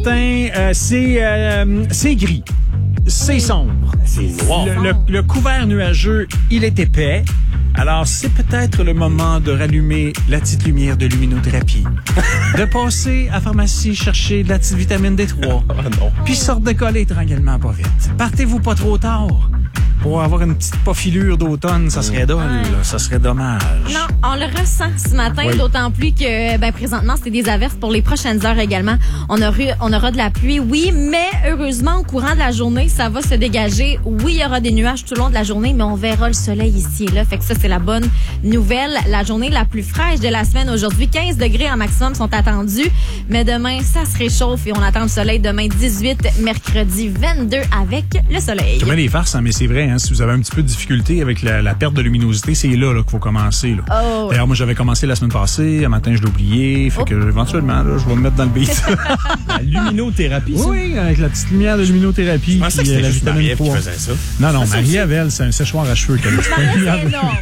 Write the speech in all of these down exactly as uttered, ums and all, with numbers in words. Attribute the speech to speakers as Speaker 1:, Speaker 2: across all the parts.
Speaker 1: matin, euh, c'est euh, c'est gris. C'est sombre.
Speaker 2: C'est noir.
Speaker 1: Le, le, le couvert nuageux, il est épais. Alors, c'est peut-être le moment de rallumer la petite lumière de luminothérapie. De passer à la pharmacie chercher de la petite vitamine D trois.
Speaker 2: Oh non.
Speaker 1: Puis sorte de coller tranquillement pas vite. Partez-vous pas trop tard. Pour avoir une petite pofilure d'automne, ça serait dole, là. Ça serait dommage.
Speaker 3: Non, on le ressent ce matin,
Speaker 1: Oui.
Speaker 3: d'autant plus que ben présentement, c'est des averses pour les prochaines heures également. On aura, on aura de la pluie, oui, mais heureusement, au courant de la journée, ça va se dégager. Oui, il y aura des nuages tout le long de la journée, mais on verra le soleil ici et là. Fait que ça, c'est la bonne nouvelle. La journée la plus fraîche de la semaine aujourd'hui, quinze degrés en maximum sont attendus. Mais demain, ça se réchauffe et on attend le soleil demain dix-huit, mercredi vingt-deux avec le soleil.
Speaker 1: C'est bien des farces, hein, mais c'est vrai, hein, si vous avez un petit peu de difficulté avec la, la perte de luminosité, c'est là, là qu'il faut commencer. Là.
Speaker 3: Oh,
Speaker 1: D'ailleurs, moi, j'avais commencé la semaine passée. Un matin, je l'ai oublié. Fait
Speaker 3: oh.
Speaker 1: que, éventuellement, là, je vais me mettre dans le beat.
Speaker 2: La luminothérapie, ça?
Speaker 1: Oui, avec la petite lumière de luminothérapie.
Speaker 2: Je pensais que
Speaker 1: puis, euh,
Speaker 2: c'était
Speaker 1: la
Speaker 2: juste
Speaker 1: vitamine
Speaker 2: Marie-Ève qui
Speaker 1: trois.
Speaker 2: faisait ça.
Speaker 1: Non, non,
Speaker 2: Ça,
Speaker 1: Marie-Ève, elle, c'est un séchoir à cheveux qu'elle
Speaker 3: c'est énorme.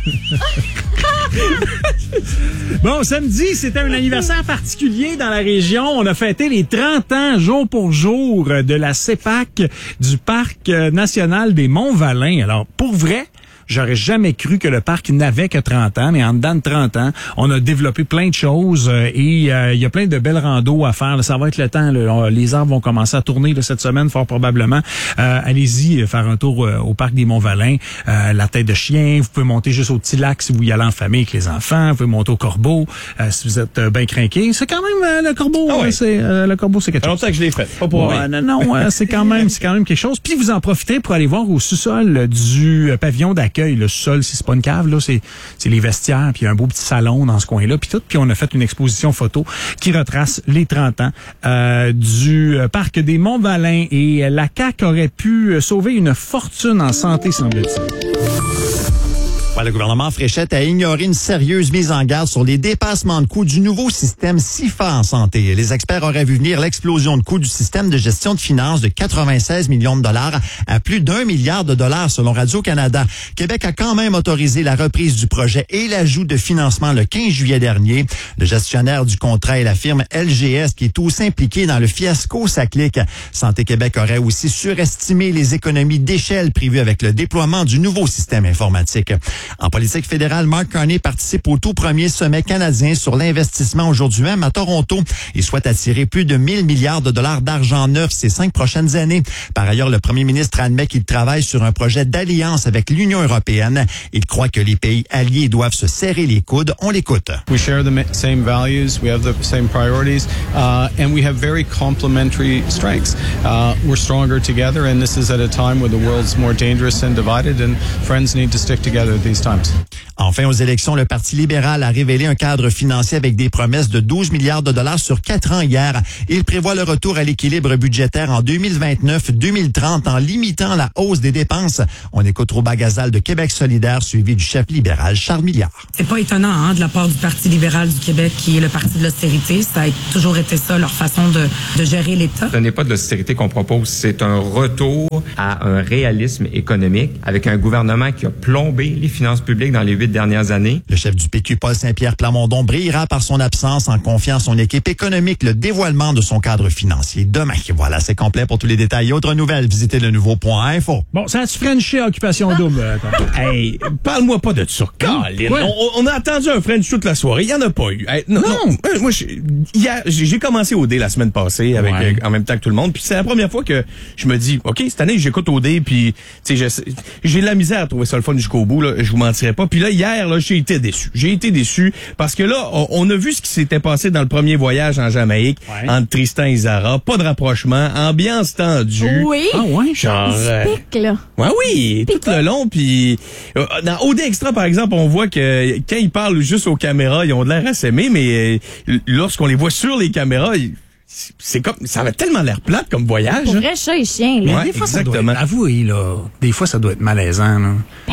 Speaker 1: Bon, samedi, c'était un anniversaire particulier dans la région. On a fêté les trente ans, jour pour jour, de la C E P A C du Parc national des Monts-Valin. Alors, pour vrai, j'aurais jamais cru que le parc n'avait que trente ans, mais en dedans de trente ans, on a développé plein de choses euh, et il euh, y a plein de belles randos à faire. Là, ça va être le temps. Là. On, les arbres vont commencer à tourner là, cette semaine, fort probablement. Euh, allez-y faire un tour euh, au parc des Monts-Valin. Euh, la tête de chien, vous pouvez monter juste au petit lac si vous y allez en famille avec les enfants. Vous pouvez monter au corbeau euh, si vous êtes euh, bien crinqué. C'est quand même euh, le corbeau.
Speaker 2: Ah ouais.
Speaker 1: euh, c'est euh, le corbeau, c'est quelque
Speaker 2: Ça fait
Speaker 1: chose.
Speaker 2: longtemps que je l'ai fait. Pas pour
Speaker 1: Ouais,
Speaker 2: rien.
Speaker 1: non, non, euh, c'est quand même, c'est quand même quelque chose. Puis vous en profitez pour aller voir au sous-sol du euh, pavillon d'accueil. Le sous-sol, c'est pas une cave, là, c'est, c'est les vestiaires. Puis il y a un beau petit salon dans ce coin-là. Puis tout. Puis on a fait une exposition photo qui retrace les trente ans euh, du euh, parc des Monts-Valin. Et euh, la C A Q aurait pu euh, sauver une fortune en santé, semble-t-il.
Speaker 4: Ouais, le gouvernement Fréchette a ignoré une sérieuse mise en garde sur les dépassements de coûts du nouveau système SIFA en santé. Les experts auraient vu venir l'explosion de coûts du système de gestion de finances de quatre-vingt-seize millions de dollars à plus d'un milliard de dollars selon Radio-Canada. Québec a quand même autorisé la reprise du projet et l'ajout de financement le quinze juillet dernier. Le gestionnaire du contrat est la firme L G S qui est aussi impliquée dans le fiasco Saclic. Santé Québec aurait aussi surestimé les économies d'échelle prévues avec le déploiement du nouveau système informatique. En politique fédérale, Mark Carney participe au tout premier sommet canadien sur l'investissement aujourd'hui même à Toronto. Il souhaite attirer plus de mille milliards de dollars d'argent neuf ces cinq prochaines années. Par ailleurs, le premier ministre admet qu'il travaille sur un projet d'alliance avec l'Union européenne. Il croit que les pays alliés doivent se serrer les coudes. On l'écoute.
Speaker 5: We share the same values, we have the same priorities, uh, and we have very complementary strengths. Uh, we're stronger together, and this is at a time where the world's more dangerous and divided, and friends need to stick together these times.
Speaker 4: Enfin, aux élections, le Parti libéral a révélé un cadre financier avec des promesses de douze milliards de dollars sur quatre ans hier. Il prévoit le retour à l'équilibre budgétaire en deux mille vingt-neuf deux mille trente en limitant la hausse des dépenses. On écoute Rouba Gazal de Québec solidaire, suivi du chef libéral Charles Milliard.
Speaker 6: C'est pas étonnant hein, de la part du Parti libéral du Québec, qui est le parti de l'austérité. Ça a toujours été ça, leur façon de, de gérer l'État.
Speaker 7: Ce n'est pas de l'austérité qu'on propose, c'est un retour à un réalisme économique avec un gouvernement qui a plombé les finances publiques dans les huit dernières années.
Speaker 4: Le chef du P Q, Paul Saint-Pierre Plamondon, brillera par son absence en confiant à son équipe économique le dévoilement de son cadre financier demain. Voilà, c'est complet pour tous les détails. Autres nouvelles, visitez le nouveau point info.
Speaker 1: Bon, ça a-tu Frenché occupation double? Euh,
Speaker 2: Hey, parle-moi pas de ça. Colin.
Speaker 1: Ouais.
Speaker 2: On, on a attendu un French toute la soirée. Il y en a pas eu. Hey, non,
Speaker 1: Non.
Speaker 2: non. Euh, Moi, j'ai- hier, j'ai j'ai commencé O D la semaine passée avec
Speaker 1: Ouais.
Speaker 2: euh, en même temps que tout le monde. Puis c'est la première fois que je me dis, OK, cette année, j'écoute O D. Puis, tu sais, je- j'ai de la misère à trouver ça le fun jusqu'au bout. Là, je vous mentirais pas. Puis là, hier, là, j'ai été déçu. J'ai été déçu parce que là, on, on a vu ce qui s'était passé dans le premier voyage en Jamaïque
Speaker 1: Ouais.
Speaker 2: entre Tristan et Zara. Pas de rapprochement, ambiance tendue.
Speaker 3: Oui.
Speaker 1: Ah ouais?
Speaker 2: Genre, euh,
Speaker 3: Pique, là.
Speaker 2: ouais, oui, tout le long. Puis euh, dans O D Extra, par exemple, on voit que quand ils parlent juste aux caméras, ils ont de l'air assémés, mais euh, lorsqu'on les voit sur les caméras, ils- c'est comme ça avait tellement l'air plate comme voyage.
Speaker 3: Pour
Speaker 2: hein.
Speaker 3: vrai, chat et chien, là.
Speaker 2: Ouais,
Speaker 1: Des fois, ça doit
Speaker 2: exactement.
Speaker 1: être, avouez, là, des fois, ça doit être malaisant, là.
Speaker 3: Ben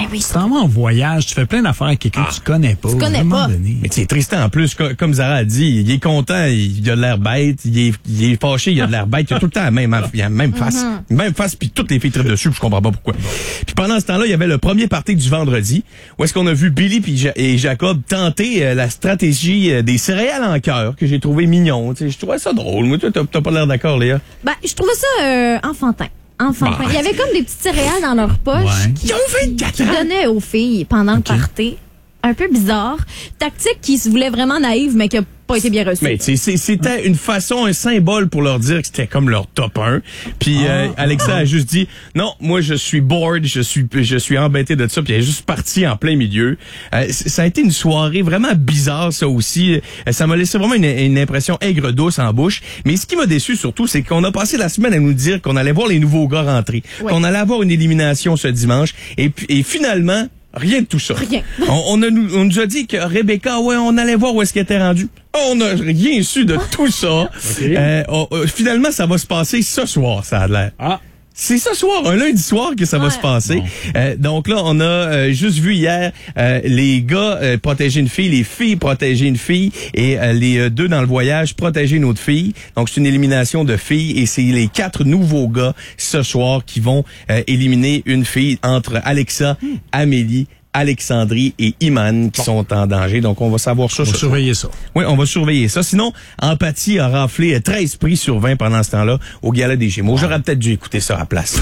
Speaker 3: oui.
Speaker 1: Tu t'en vas en voyage, tu fais plein d'affaires avec quelqu'un
Speaker 2: Ah.
Speaker 1: que tu connais pas.
Speaker 3: Tu connais
Speaker 1: à un moment
Speaker 3: pas.
Speaker 1: donné.
Speaker 2: Mais tu sais, Tristan, en plus, co- comme Zara a dit, il est content, il a de l'air bête, il est, il est fâché, il a de l'air bête, il a tout le temps la même, il a la même face. Même face, puis toutes les filles trippent dessus, puis je comprends pas pourquoi. Puis pendant ce temps-là, il y avait le premier party du vendredi, où est-ce qu'on a vu Billy puis Ja- et Jacob tenter euh, la stratégie euh, des céréales en cœur, que j'ai trouvé mignon. Tu sais, je trouvais ça drôle. Moi, toi, t'as t'as pas l'air d'accord, Léa?
Speaker 3: Ben, je trouvais ça euh, enfantin. Enfantin.
Speaker 2: Bah.
Speaker 3: Il y avait comme des petites céréales dans leur poche
Speaker 1: Ouais.
Speaker 3: qui,
Speaker 2: Ils ont vingt-quatre
Speaker 3: qui
Speaker 2: ans.
Speaker 3: donnaient aux filles pendant le party. Un peu bizarre. Tactique qui se voulait vraiment naïve, mais qui a pas été bien reçue.
Speaker 2: Mais tu sais, c'est- c'était une façon, un symbole pour leur dire que c'était comme leur top un. Puis euh, Alexa a juste dit non, moi je suis bored, je suis je suis embêté de ça. Puis elle est juste partie en plein milieu. Euh, c- ça a été une soirée vraiment bizarre, ça aussi. Euh, ça m'a laissé vraiment une, une impression aigre douce en bouche. Mais ce qui m'a déçu surtout, c'est qu'on a passé la semaine à nous dire qu'on allait voir les nouveaux gars rentrer,
Speaker 3: Ouais.
Speaker 2: qu'on allait avoir une élimination ce dimanche. Et puis et finalement. Rien de tout ça.
Speaker 3: Rien.
Speaker 2: On, on, a, nous- on nous a dit que Rebecca, ouais, on allait voir où est-ce qu'elle était rendue. On n'a rien su de tout ça. Euh, on- euh, finalement, ça va se passer ce soir, ça a l'air.
Speaker 1: Ah.
Speaker 2: C'est ce soir, un lundi soir que ça va
Speaker 3: Ouais.
Speaker 2: se passer.
Speaker 1: Bon.
Speaker 2: Euh, donc là, on a euh, juste vu hier euh, les gars euh, protéger une fille, les filles protéger une fille et euh, les euh, deux dans le voyage protéger une autre fille. Donc c'est une élimination de filles et c'est les quatre nouveaux gars ce soir qui vont euh, éliminer une fille entre Alexa, Amélie, Alexandrie et Iman qui sont en danger. Donc on va savoir ça.
Speaker 1: On va
Speaker 2: ce soir.
Speaker 1: surveiller ça.
Speaker 2: Oui, on va surveiller ça. Sinon, Empathie a raflé treize prix sur vingt pendant ce temps-là au Gala des Gémeaux. J'aurais peut-être dû écouter ça à la place.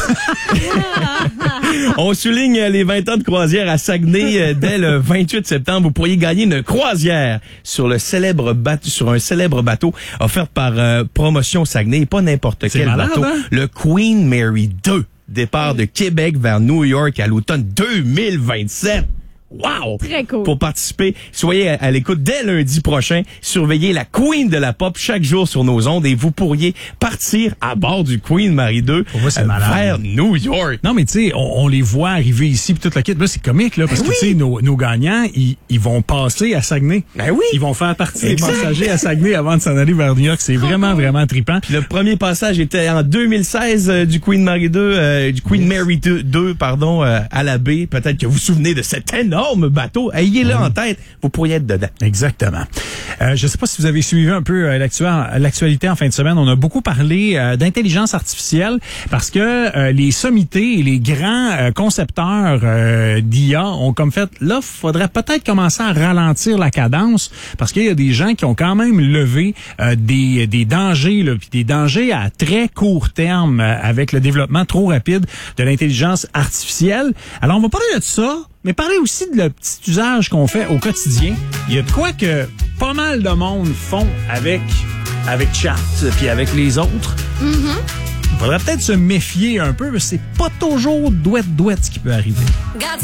Speaker 2: On souligne les vingt ans de croisière à Saguenay euh, dès le vingt-huit septembre. Vous pourriez gagner une croisière sur le célèbre bateau, sur un célèbre bateau offert par euh, Promotion Saguenay. Pas n'importe
Speaker 1: C'est
Speaker 2: quel
Speaker 1: malade,
Speaker 2: bateau.
Speaker 1: hein?
Speaker 2: Le Queen Mary deux. Départ de Québec vers New York à l'automne deux mille vingt-sept. Wow!
Speaker 3: Très cool.
Speaker 2: Pour participer, soyez à, à l'écoute dès lundi prochain. Surveillez la Queen de la Pop chaque jour sur nos ondes et vous pourriez partir à bord du Queen Mary deux
Speaker 1: Pour moi, c'est
Speaker 2: euh,
Speaker 1: malade.
Speaker 2: vers New York.
Speaker 1: Non, mais tu sais, on, on les voit arriver ici, puis toute la kit. Là, c'est comique, là, parce que,
Speaker 2: oui.
Speaker 1: tu sais, nos, nos gagnants, ils, ils vont passer à Saguenay.
Speaker 2: Ben oui.
Speaker 1: Ils vont faire partie
Speaker 2: Exact.
Speaker 1: des passagers à Saguenay avant de s'en aller vers New York. C'est vraiment, vraiment trippant.
Speaker 2: Puis le premier passage était en deux mille seize euh, du Queen Mary deux, euh, du Queen Mary deux, pardon, euh, à la baie. Peut-être que vous vous souvenez de cet énorme bateau. Ayez-le en tête. Vous pourriez être dedans.
Speaker 1: Exactement. Euh, je ne sais pas si vous avez suivi un peu euh, l'actu- l'actualité en fin de semaine. On a beaucoup parlé euh, d'intelligence artificielle parce que euh, les sommités et les grands euh, concepteurs euh, d'I A ont comme fait, là, faudrait peut-être commencer à ralentir la cadence parce qu'il y a des gens qui ont quand même levé euh, des, des dangers, là, puis des dangers à très court terme euh, avec le développement trop rapide de l'intelligence artificielle. Alors, on va parler de ça. Mais parler aussi de le petit usage qu'on fait au quotidien. Il y a de quoi que pas mal de monde font avec avec chat puis avec les autres. Il faudrait peut-être se méfier un peu, parce que c'est pas toujours douette douette ce qui peut arriver.